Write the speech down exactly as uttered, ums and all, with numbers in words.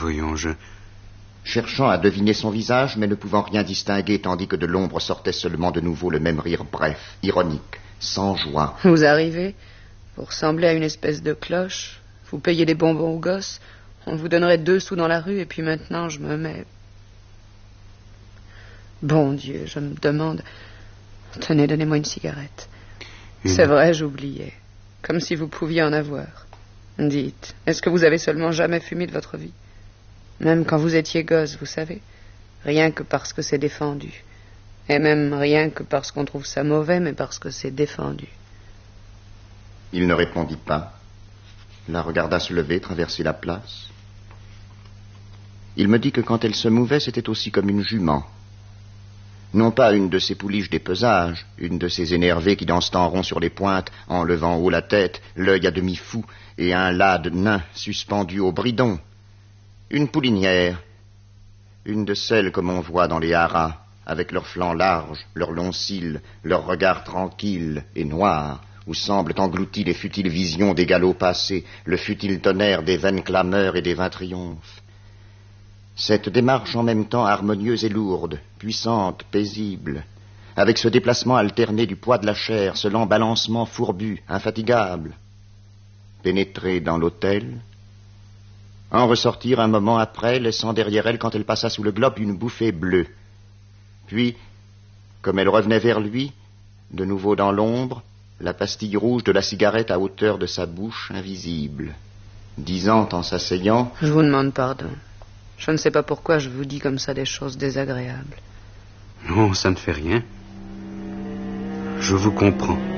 voyons, je... Cherchant à deviner son visage, mais ne pouvant rien distinguer, tandis que de l'ombre sortait seulement de nouveau le même rire bref, ironique, sans joie. Vous arrivez, vous ressemblez à une espèce de cloche, vous payez des bonbons aux gosses, on vous donnerait deux sous dans la rue, et puis maintenant je me mets... Bon Dieu, je me demande... Tenez, donnez-moi une cigarette. Une... C'est vrai, j'oubliais. Comme si vous pouviez en avoir. Dites, est-ce que vous avez seulement jamais fumé de votre vie? Même quand vous étiez gosse, vous savez. Rien que parce que c'est défendu. Et même rien que parce qu'on trouve ça mauvais, mais parce que c'est défendu. Il ne répondit pas. La regarda se lever, traverser la place. Il me dit que quand elle se mouvait, c'était aussi comme une jument. Non pas une de ces pouliches des pesages, une de ces énervées qui dansent en rond sur les pointes, en levant haut la tête, l'œil à demi fou, et un lade nain suspendu au bridon. Une poulinière, une de celles comme on voit dans les haras, avec leurs flancs larges, leurs longs cils, leurs regards tranquilles et noirs, où semblent englouties les futiles visions des galops passés, le futile tonnerre des vaines clameurs et des vains triomphes. Cette démarche en même temps harmonieuse et lourde, puissante, paisible, avec ce déplacement alterné du poids de la chair, ce lent balancement fourbu, infatigable. Pénétrer dans l'hôtel, en ressortir un moment après, laissant derrière elle, quand elle passa sous le globe, une bouffée bleue. Puis, comme elle revenait vers lui, de nouveau dans l'ombre, la pastille rouge de la cigarette à hauteur de sa bouche invisible, disant en s'asseyant... Je vous demande pardon. Je ne sais pas pourquoi je vous dis comme ça des choses désagréables. Non, ça ne fait rien. Je vous comprends.